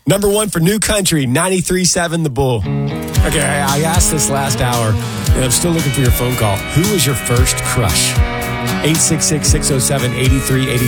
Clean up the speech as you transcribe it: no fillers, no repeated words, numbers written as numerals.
Number one for New Country, 93.7 The Bull. Okay, I asked this last hour, and I'm still looking for your phone call. Who was your first crush? 866-607-8380.